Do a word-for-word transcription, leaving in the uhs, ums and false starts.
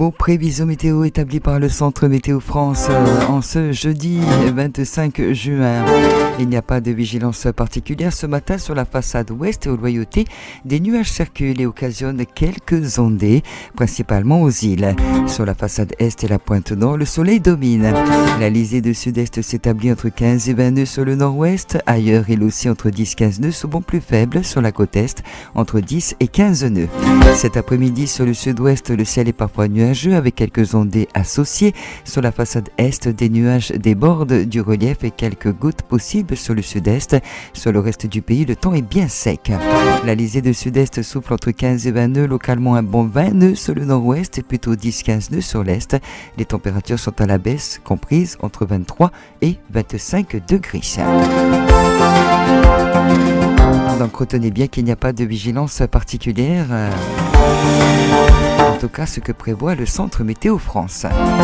Vos prévisions météo établies par le Centre Météo France euh, en ce jeudi vingt-cinq juin. Il n'y a pas de vigilance particulière ce matin sur la façade ouest et aux Loyautés. Des nuages circulent et occasionnent quelques ondées, principalement aux îles. Sur la façade est et la pointe nord, le soleil domine. La lisée de sud-est s'établit entre quinze et vingt nœuds sur le nord-ouest. Ailleurs, il aussi entre dix et quinze nœuds, souvent plus faibles sur la côte est, entre dix et quinze nœuds. Cet après-midi, sur le sud-ouest, le ciel est parfois nuageux avec quelques ondées associées. Sur la façade est, des nuages débordent du relief et quelques gouttes possibles sur le sud-est. Sur le reste du pays, le temps est bien sec. La lisée de sud-est souffle entre quinze et vingt nœuds, localement un bon vingt nœuds sur le nord-ouest et plutôt dix à quinze nœuds sur l'est. Les températures sont à la baisse, comprises entre vingt-trois et vingt-cinq degrés. Donc retenez bien qu'il n'y a pas de vigilance particulière. En tout cas, ce que prévoit le Centre Météo France.